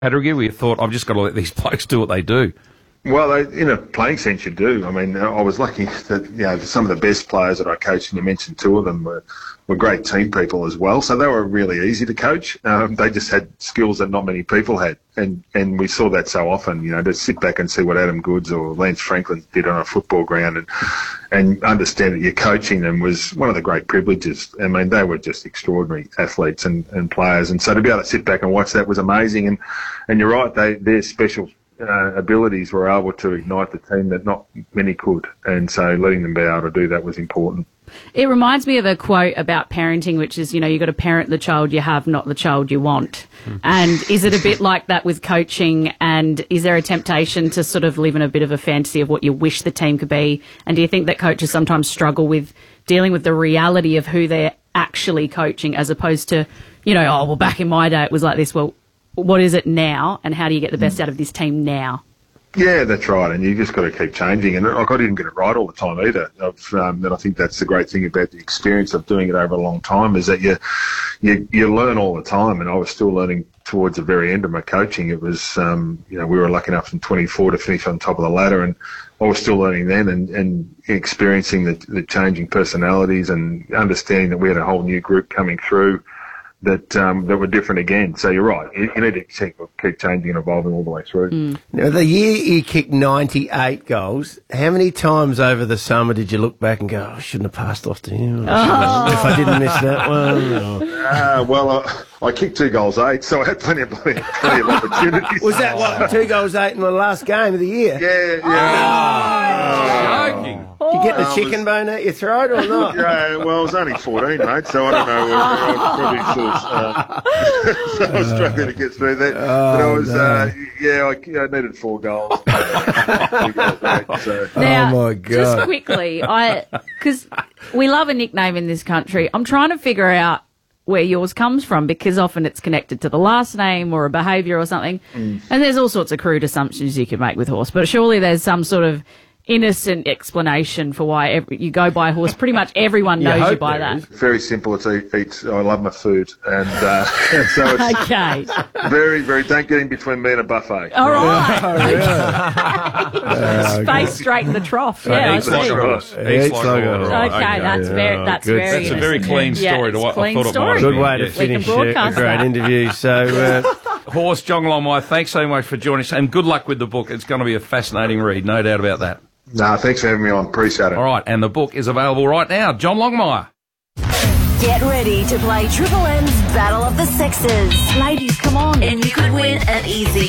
Hadrigan, where you thought, I've just got to let these blokes do what they do? Well, in a playing sense, you do. I mean, I was lucky that some of the best players that I coached, and you mentioned two of them, were great team people as well. So they were really easy to coach. They just had skills that not many people had, and we saw that so often. To sit back and see what Adam Goods or Lance Franklin did on a football ground, and understand that you're coaching them was one of the great privileges. I mean, they were just extraordinary athletes and players, and so to be able to sit back and watch that was amazing. And you're right, their special abilities were able to ignite the team that not many could, and so letting them be able to do that was important. It reminds me of a quote about parenting, which is, you've got to parent the child you have, not the child you want. And is it a bit like that with coaching, and is there a temptation to sort of live in a bit of a fantasy of what you wish the team could be? And do you think that coaches sometimes struggle with dealing with the reality of who they're actually coaching, as opposed to, back in my day it was like this, well, what is it now, and how do you get the best out of this team now? Yeah, that's right, and you just got to keep changing. And I didn't get it right all the time either. And I think that's the great thing about the experience of doing it over a long time, is that you learn all the time. And I was still learning towards the very end of my coaching. It was, we were lucky enough in 24 to finish on top of the ladder, and I was still learning then and experiencing the changing personalities and understanding that we had a whole new group coming through that were different again. So you're right. You need to keep changing and evolving all the way through. Now, the year you kicked 98 goals, how many times over the summer did you look back and go, I shouldn't have passed off to him? If I didn't miss that one? I kicked 2 goals 8, so I had plenty of opportunities. Was that what, 2 goals 8 in the last game of the year? Yeah. Joking. Did you get the chicken bone out your throat or not? Yeah, well, I was only 14, mate, so I don't know. I was struggling to get through that. But I was, I needed 4 goals. 2 goals 8, so. Now, oh, my God. Just quickly, because we love a nickname in this country, I'm trying to figure out where yours comes from, because often it's connected to the last name or a behaviour or something. And there's all sorts of crude assumptions you could make with horse, but surely there's some sort of innocent explanation for why you go by horse. Pretty much everyone knows you by that. Very simple. It's eat. I love my food, and so it's okay. Very, very. Don't get in between me and a buffet. All right. Space straight in the trough. Yeah, Eats like a horse. Okay, that's very. That's a very clean story. I thought it might Good way to finish a great interview. So, Horse, John Longmire, thanks so much for joining us, and good luck with the book. It's going to be a fascinating read, no doubt about that. No, thanks for having me on. Appreciate it. All right, and the book is available right now. John Longmire. Get ready to play Triple M's Battle of the Sexes. Ladies, come on. And you could win an easy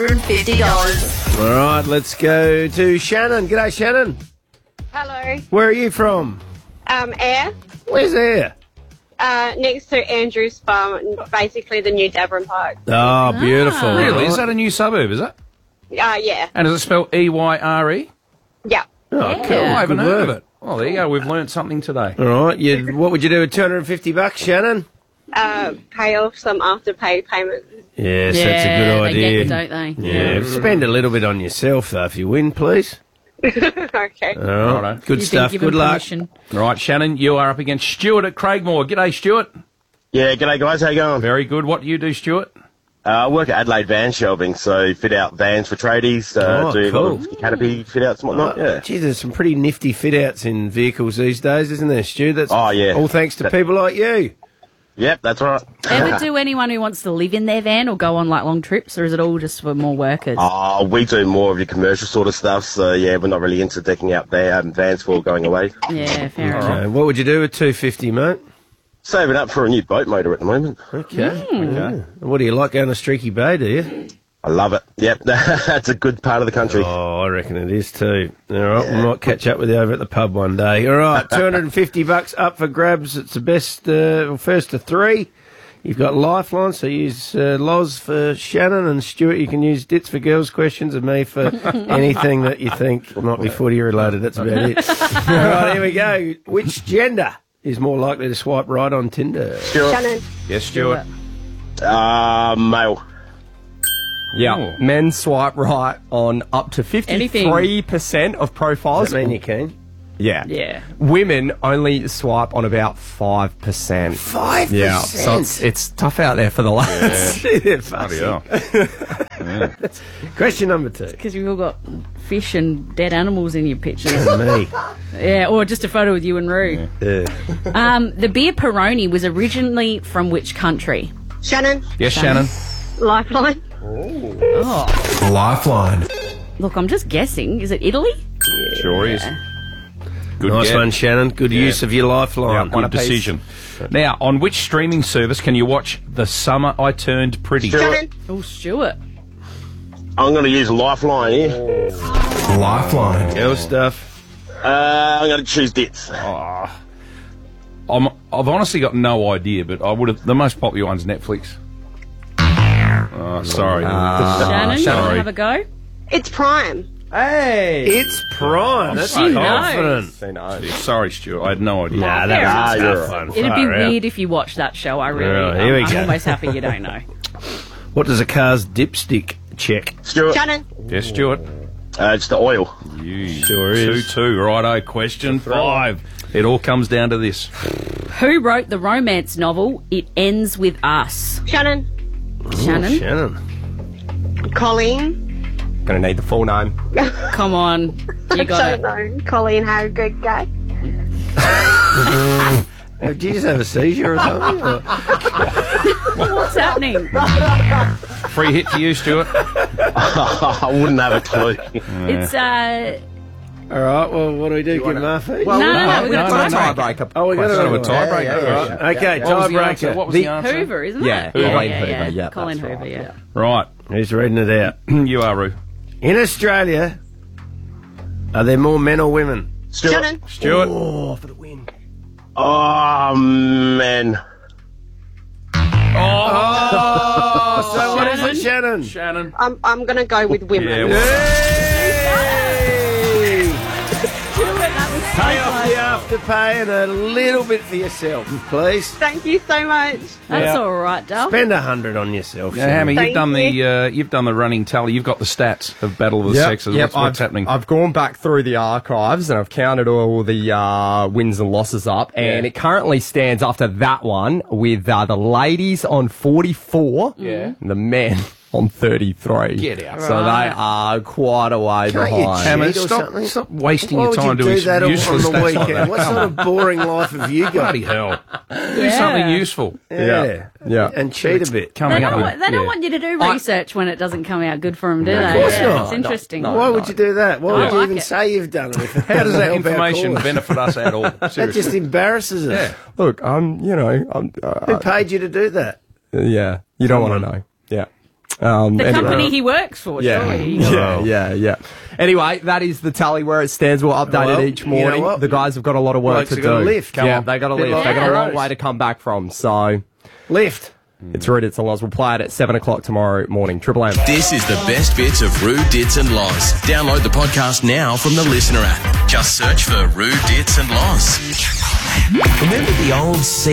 $250. all right, let's go to Shannon. G'day, Shannon. Hello. Where are you from? Air. Where's Air? Next to Andrew's Farm, basically the new Davern Park. Oh, beautiful. Really? Is that a new suburb, is it? Yeah. And is it spelled E-Y-R-E? Yeah. Oh, cool. I haven't Good heard of work. it. Oh, there you go. We've learnt something today. All right. What would you do with $250, Shannon? Pay off some after-pay payments. Yes, that's a good idea. They get you, don't they? Yeah. Spend a little bit on yourself, though, if you win, please. Okay. All right. Righto. Good stuff. Good luck. Permission. All right, Shannon, you are up against Stuart at Craigmore. G'day, Stuart. Yeah, g'day guys, how you going? Very good. What do you do, Stuart? I work at Adelaide Van Shelving, so fit out vans for tradies, do a lot of canopy fit outs and whatnot, yeah. Gee, there's some pretty nifty fit outs in vehicles these days, isn't there, Stu? That's all thanks to people like you. Yep, that's right. Ever do anyone who wants to live in their van or go on like long trips, or is it all just for more workers? We do more of your commercial sort of stuff, so yeah, we're not really into decking out vans for going away. Yeah, fair enough. Okay. What would you do with $250, mate? Saving up for a new boat motor at the moment. Okay. Okay. What do you like going to Streaky Bay, do you? I love it. Yep, that's a good part of the country. Oh, I reckon it is too. All right, we might catch up with you over at the pub one day. All right, $250 up for grabs. It's the best, first to 3. You've got Lifeline, so use Loz for Shannon, and Stuart, you can use Dits for girls' questions, and me for anything that you think might be footy related. That's about it. All right, here we go. Which gender is more likely to swipe right on Tinder? Stuart. Shannon. Yes, Stuart. Male. Yeah, men swipe right on up to 53% of profiles. Does that mean you can? Yeah. Yeah. Women only swipe on about 5%. 5%? Yeah. So it's tough out there for the lads. Yeah. Bloody hell. Question number 2. Because you've all got fish and dead animals in your pictures. Me. Yeah, or just a photo with you and Roo. Yeah. The beer Peroni was originally from which country? Shannon, Yes, Shannon. Lifeline. Lifeline. Look, I'm just guessing. Is it Italy? Sure is. Good Nice get. one, Shannon. Good use of your lifeline. Good decision. Now, on which streaming service can you watch The Summer I Turned Pretty? Shannon, Oh, Stuart. I'm going to use Lifeline here. Lifeline. Girl stuff. I'm going to choose Dits. I've honestly got no idea, but I would have. The most popular one's Netflix. Oh, sorry. Shannon, you want sorry. to have a go? it's Prime. Hey! It's Prime. That's She confident. Who knows? Sorry, Stuart. I had no idea. Nah, Fair that was enough. a tough one. It'd be Far out. weird if you watched that show. I really. Yeah, here we I'm go. almost happy you don't know. What does a car's dipstick check? Stuart. Shannon, Yes, Stuart. It's the oil. You Sure is. 2-2. Righto. Question 5. It all comes down to this. Who wrote the romance novel It Ends With Us? Shannon, Shannon? Shannon. Colleen. Gonna need the full name. Come on. You got it. know. Colleen Harrogate Gay. Did you just have a seizure or something? Or- What's happening? Free hit for you, Stuart. I wouldn't have a clue. It's, All right, well, what do we do? Give Murphy? no, we've got a no, tiebreaker. Tiebreaker. Oh, we got Sort of a it. tiebreaker question. Okay, What was the answer? tiebreaker. What was the answer? Hoover, isn't Yeah, it? Colleen Hoover, yeah, Colin that's Hoover, right. yeah. Right. Who's reading it out? You are, Roo. In Australia, are there more men or women? Stuart. Shannon, Stuart. Oh, for the win. Oh, man. Oh, so what is it, Shannon? Shannon. I'm going to go with women. Yeah, Hey! Pay off the afterpay and a little bit for yourself, please. Thank you so much. That's all right, Dal. Spend 100 on yourself. Yeah, Hammy, Thank you've done the running tally. You've got the stats of Battle of the Sexes. What's happening? I've gone back through the archives and I've counted all the wins and losses up, and it currently stands after that one with the ladies on 44, and the men on 33. Get out. So they are quite a way Can't you behind. cheat Hammy, or stop something? wasting Why your would time you doing do that on useless the stats like weekend? that. What sort of boring life have you got? Bloody hell. Do something useful. Yeah. Yeah. And cheat a bit. They Coming up don't, with... they don't want you to do research when it doesn't come out good for them, do they? Of course Yeah, not. It's interesting. Why would you do that? Why I would you like even it. say you've done it? How does that information benefit us at all? That Seriously. just embarrasses us. Yeah. Look, Who paid you to do that? yeah, you don't want to know. Yeah. The Anyway. company he works for, surely. Yeah. Anyway, that is the tally where it stands. We'll update Well, it each you know morning. what? The guys have got a lot of work Blokes to have do. got a lift. Come Yeah, on. they got a Bit lift. like They got a long Rose. way to come back from. So Lift. it's Rude It's and Loz. We'll play it at 7 o'clock tomorrow morning. Triple M. This is the best bits of Rude Dits and Loz. Download the podcast now from the Listener app. Just search for Rude Dits and Loz. Remember the old